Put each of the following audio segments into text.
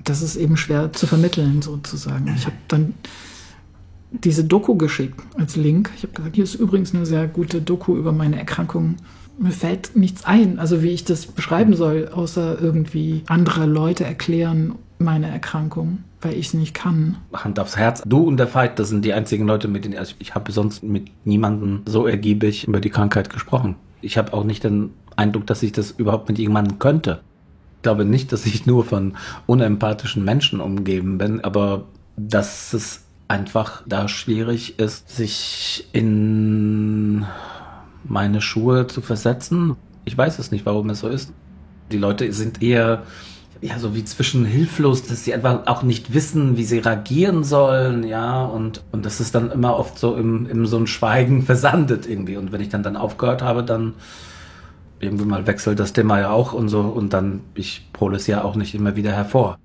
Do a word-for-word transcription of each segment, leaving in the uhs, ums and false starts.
das ist eben schwer zu vermitteln, sozusagen. Ich habe dann diese Doku geschickt als Link. Ich habe gesagt, hier ist übrigens eine sehr gute Doku über meine Erkrankung. Mir fällt nichts ein, also wie ich das beschreiben soll, außer irgendwie andere Leute erklären meine Erkrankung, weil ich es nicht kann. Hand aufs Herz. Du und der Veit, das sind die einzigen Leute, mit denen also ich habe sonst mit niemandem so ergiebig über die Krankheit gesprochen. Ich habe auch nicht den Eindruck, dass ich das überhaupt mit jemandem könnte. Ich glaube nicht, dass ich nur von unempathischen Menschen umgeben bin, aber dass es einfach da schwierig ist, sich in meine Schuhe zu versetzen. Ich weiß es nicht, warum es so ist. Die Leute sind eher ja so wie zwischen hilflos, dass sie einfach auch nicht wissen, wie sie reagieren sollen, ja, und und das ist dann immer oft so im, im so ein Schweigen versandet irgendwie. Und wenn ich dann dann aufgehört habe, dann irgendwie mal wechselt das Thema ja auch und so und dann, ich hole es ja auch nicht immer wieder hervor.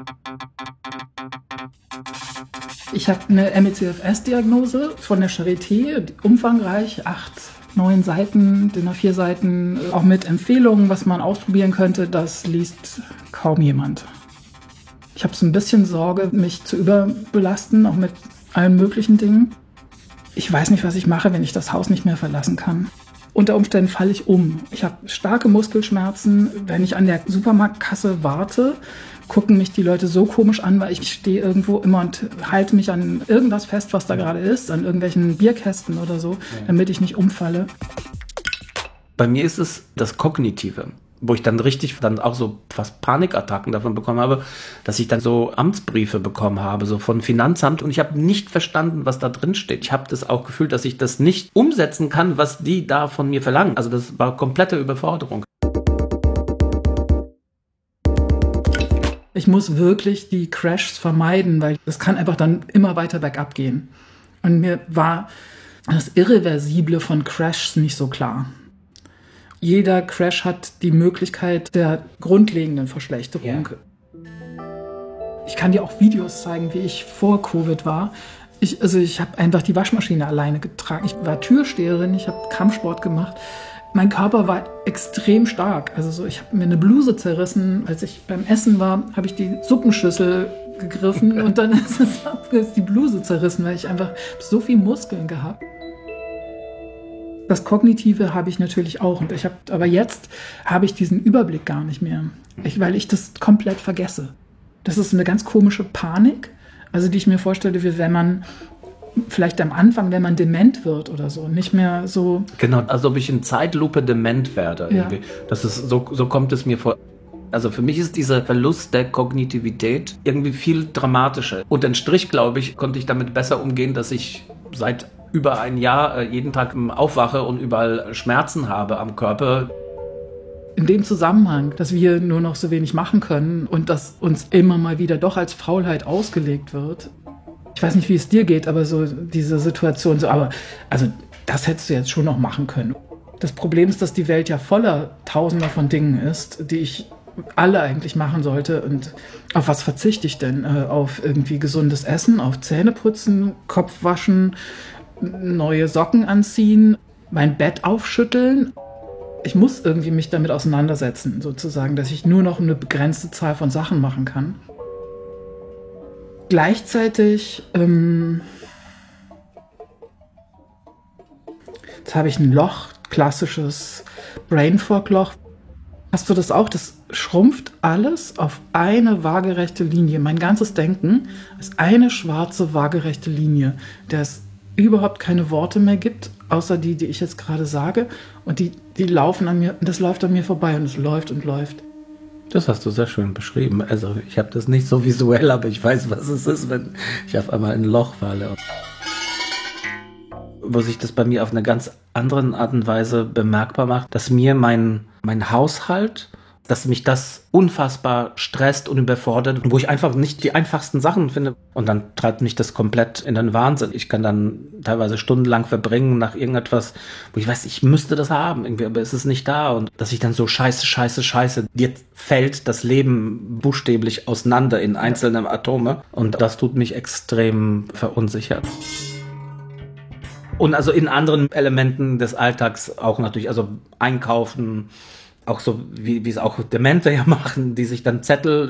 Ich habe eine M E C F S-Diagnose von der Charité, umfangreich, acht, neun Seiten, D I N A vier Seiten, auch mit Empfehlungen, was man ausprobieren könnte. Das liest kaum jemand. Ich habe so ein bisschen Sorge, mich zu überbelasten, auch mit allen möglichen Dingen. Ich weiß nicht, was ich mache, wenn ich das Haus nicht mehr verlassen kann. Unter Umständen falle ich um. Ich habe starke Muskelschmerzen. Wenn ich an der Supermarktkasse warte, gucken mich die Leute so komisch an, weil ich stehe irgendwo immer und halte mich an irgendwas fest, was da gerade ist, an irgendwelchen Bierkästen oder so, damit ich nicht umfalle. Bei mir ist es das Kognitive, wo ich dann richtig dann auch so fast Panikattacken davon bekommen habe, dass ich dann so Amtsbriefe bekommen habe, so von Finanzamt und ich habe nicht verstanden, was da drin steht. Ich habe das auch gefühlt, dass ich das nicht umsetzen kann, was die da von mir verlangen. Also das war komplette Überforderung. Ich muss wirklich die Crashs vermeiden, weil es kann einfach dann immer weiter bergab gehen. Und mir war das Irreversible von Crashs nicht so klar. Jeder Crash hat die Möglichkeit der grundlegenden Verschlechterung. Ja. Ich kann dir auch Videos zeigen, wie ich vor Covid war. Ich, also ich habe einfach die Waschmaschine alleine getragen. Ich war Türsteherin, ich habe Kampfsport gemacht. Mein Körper war extrem stark. Also so, ich habe mir eine Bluse zerrissen. Als ich beim Essen war, habe ich die Suppenschüssel gegriffen und dann ist, es, ist die Bluse zerrissen, weil ich einfach so viel Muskeln gehabt. Das Kognitive habe ich natürlich auch. Und ich habe, aber jetzt habe ich diesen Überblick gar nicht mehr, ich, weil ich das komplett vergesse. Das ist eine ganz komische Panik, also die ich mir vorstelle, wie wenn man vielleicht am Anfang, wenn man dement wird oder so, nicht mehr so... Genau, als ob ich in Zeitlupe dement werde. Irgendwie. Ja. Das ist, so, so kommt es mir vor. Also für mich ist dieser Verlust der Kognitivität irgendwie viel dramatischer. Unterm Strich, glaube ich, konnte ich damit besser umgehen, dass ich seit über ein Jahr jeden Tag aufwache und überall Schmerzen habe am Körper. In dem Zusammenhang, dass wir nur noch so wenig machen können und dass uns immer mal wieder doch als Faulheit ausgelegt wird. Ich weiß nicht, wie es dir geht, aber so diese Situation, so, aber also das hättest du jetzt schon noch machen können. Das Problem ist, dass die Welt ja voller Tausender von Dingen ist, die ich alle eigentlich machen sollte. Und auf was verzichte ich denn? Äh, auf irgendwie gesundes Essen, auf Zähneputzen, Kopf waschen, neue Socken anziehen, mein Bett aufschütteln. Ich muss irgendwie mich damit auseinandersetzen, sozusagen, dass ich nur noch eine begrenzte Zahl von Sachen machen kann. Gleichzeitig ähm, jetzt habe ich ein Loch, klassisches Brain Fog Loch. Hast du das auch? Das schrumpft alles auf eine waagerechte Linie. Mein ganzes Denken ist eine schwarze waagerechte Linie, der es überhaupt keine Worte mehr gibt, außer die, die ich jetzt gerade sage. Und die, die laufen an mir, das läuft an mir vorbei und es läuft und läuft. Das hast du sehr schön beschrieben. Also ich habe das nicht so visuell, aber ich weiß, was es ist, wenn ich auf einmal in ein Loch falle. Wo sich das bei mir auf eine ganz andere Art und Weise bemerkbar macht, dass mir mein, mein Haushalt, dass mich das unfassbar stresst und überfordert, wo ich einfach nicht die einfachsten Sachen finde. Und dann treibt mich das komplett in den Wahnsinn. Ich kann dann teilweise stundenlang verbringen nach irgendetwas, wo ich weiß, ich müsste das haben, irgendwie, aber es ist nicht da. Und dass ich dann so scheiße, scheiße, scheiße, dir fällt das Leben buchstäblich auseinander in einzelne Atome. Und das tut mich extrem verunsichert. Und also in anderen Elementen des Alltags auch natürlich, also einkaufen, auch so, wie, wie es auch Demente ja machen, die sich dann Zettel